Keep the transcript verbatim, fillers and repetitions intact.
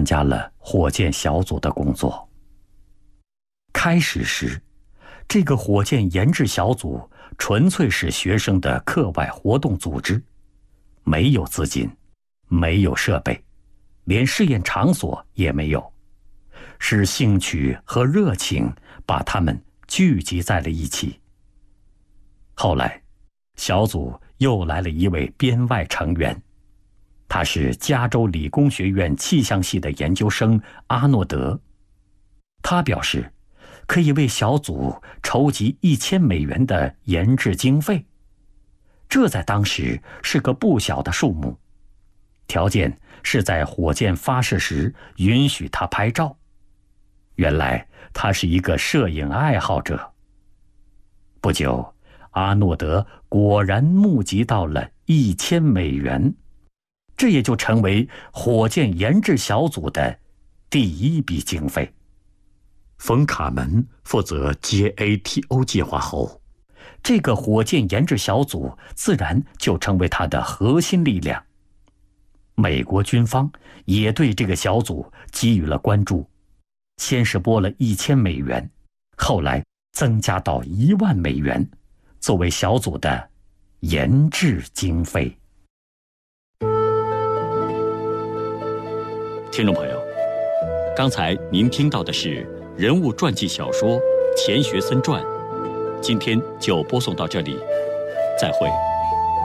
加了火箭小组的工作。开始时，这个火箭研制小组纯粹是学生的课外活动组织，没有资金，没有设备，连试验场所也没有，是兴趣和热情把他们聚集在了一起。后来，小组又来了一位编外成员，他是加州理工学院气象系的研究生阿诺德。他表示，可以为小组筹集一千美元的研制经费，这在当时是个不小的数目。条件是在火箭发射时允许他拍照。原来他是一个摄影爱好者。不久，阿诺德果然募集到了一千美元，这也就成为火箭研制小组的第一笔经费。冯卡门负责 J A T O 计划后，这个火箭研制小组自然就成为他的核心力量。美国军方也对这个小组给予了关注，先是拨了一千美元，后来增加到一万美元，作为小组的研制经费。 听众朋友，刚才您听到的是人物传记小说《钱学森传》，今天就播送到这里，再会。